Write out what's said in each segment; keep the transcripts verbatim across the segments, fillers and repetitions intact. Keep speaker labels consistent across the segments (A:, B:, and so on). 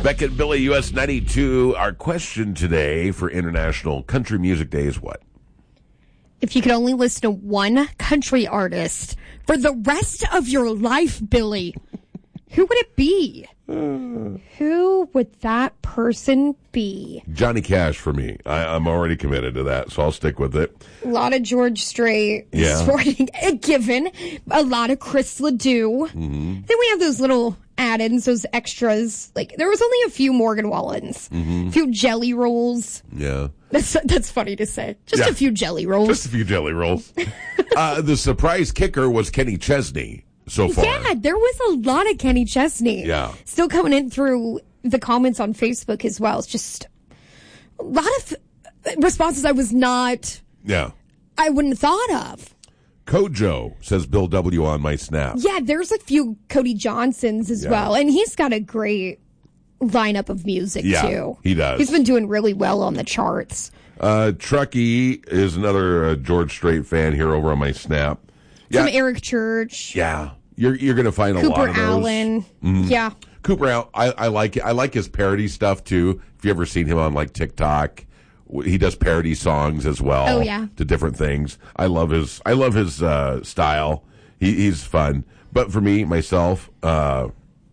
A: Beckett Billy, U S ninety-two. Our question today for International Country Music Day is what?
B: If you could only listen to one country artist for the rest of your life, Billy, who would it be? Who would that person be?
A: Johnny Cash for me. I, I'm already committed to that, so I'll stick with it.
B: A lot of George Strait.
A: Yeah.
B: Sporting, a given. A lot of Chris Ledoux.
A: Mm-hmm.
B: Then we have those little add-ins, those extras. Like, there was only a few Morgan Wallens.
A: Mm-hmm.
B: A few Jelly Rolls.
A: Yeah.
B: That's that's funny to say. Just
A: Yeah.
B: a few Jelly Rolls.
A: Just a few Jelly Rolls. uh, the surprise kicker was Kenny Chesney so far.
B: Yeah, there was a lot of Kenny Chesney.
A: Yeah.
B: Still coming in through the comments on Facebook as well. It's just a lot of responses I was not,
A: Yeah.
B: I wouldn't have thought of.
A: Kojo, says Bill W. on my snap.
B: Yeah, there's a few Cody Johnsons as
A: Yeah.
B: well. And he's got a great lineup of music,
A: Yeah,
B: too.
A: he does.
B: He's been doing really well on the charts.
A: Uh, Truckee is another uh, George Strait fan here over on my snap. Yeah.
B: From Eric Church.
A: Yeah. You're you're going to find a
B: Cooper
A: lot of those.
B: Allen. Yeah.
A: Cooper Allen, I, I like it. I like his parody stuff too. If you ever seen him on like TikTok, he does parody songs as well.
B: Oh, yeah.
A: To different things. I love his. I love his uh, style. He, he's fun. But for me, myself, uh,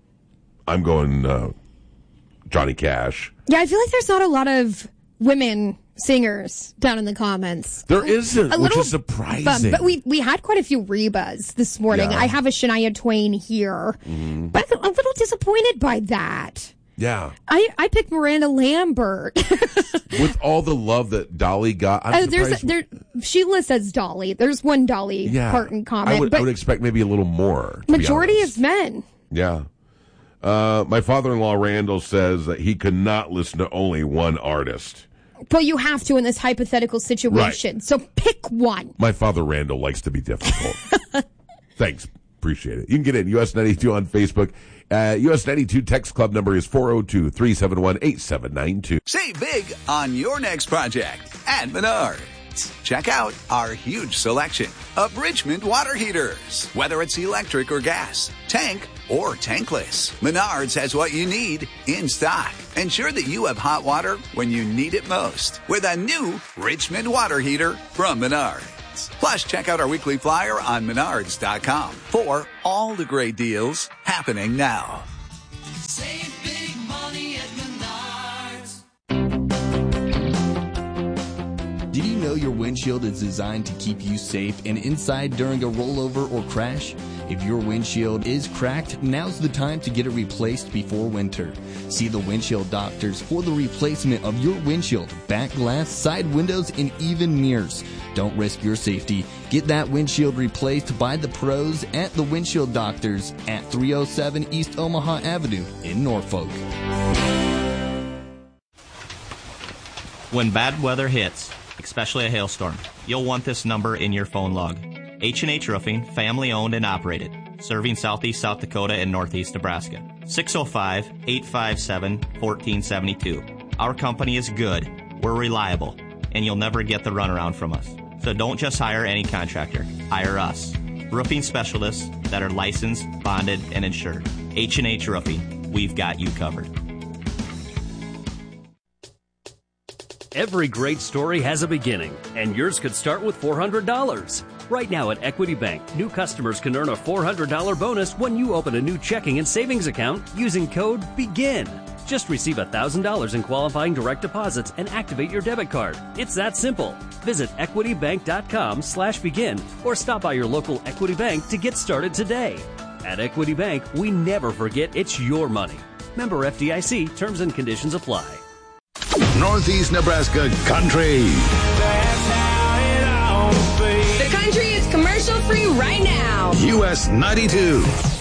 A: I'm going uh, Johnny Cash.
B: Yeah, I feel like there's not a lot of women singers down in the comments.
A: There isn't,
B: A
A: which
B: little
A: is surprising.
B: But, but we we had quite a few Rebas this morning.
A: Yeah.
B: I have a Shania Twain here,
A: Mm-hmm.
B: but I'm a little disappointed by that.
A: yeah.
B: I, I picked Miranda Lambert.
A: With all the love that Dolly got, I'm
B: Oh, there's
A: surprised.
B: there. Sheila says Dolly. There's one Dolly
A: yeah.
B: Parton comment,
A: I would,
B: but
A: I would expect maybe a little more. to be
B: majority
A: honest.
B: is men.
A: Yeah. Uh, my father-in-law, Randall, says that he could not listen to only one artist.
B: But you have to in this hypothetical situation.
A: Right.
B: So pick one.
A: My father, Randall, likes to be difficult. Thanks. Appreciate it. You can get in U S ninety-two on Facebook. Uh, U S ninety-two text club number is four oh two, three seven one, eight seven nine two.
C: Save big on your next project at Menards. Check out our huge selection of Richmond water heaters. Whether it's electric or gas, tank or tankless, Menards has what you need in stock. Ensure that you have hot water when you need it most with a new Richmond water heater from Menards. Plus, check out our weekly flyer on menards dot com for all the great deals happening now.
D: Save big money at Menards.
E: Did you know your windshield is designed to keep you safe and inside during a rollover or crash? If your windshield is cracked, now's the time to get it replaced before winter. See the windshield doctors for the replacement of your windshield, back glass, side windows, and even mirrors. Don't risk your safety. Get that windshield replaced by the pros at the Windshield Doctors at three oh seven East Omaha Avenue in Norfolk.
F: When bad weather hits, especially a hailstorm, you'll want this number in your phone log. H and H Roofing, family owned and operated, serving southeast South Dakota and northeast Nebraska. six oh five, eight five seven, one four seven two. Our company is good, we're reliable, and you'll never get the runaround from us. So don't just hire any contractor, hire us. Roofing specialists that are licensed, bonded, and insured. H and H Roofing, we've got you covered.
G: Every great story has a beginning, and yours could start with four hundred dollars. Right now at Equity Bank, new customers can earn a four hundred dollars bonus when you open a new checking and savings account using code BEGIN. Just receive one thousand dollars in qualifying direct deposits and activate your debit card. It's that simple. Visit equitybank.com slash begin or stop by your local Equity Bank to get started today. At Equity Bank, we never forget it's your money. Member F D I C, terms and conditions apply.
H: Northeast Nebraska Country.
I: The country is commercial free right now.
H: U S ninety-two.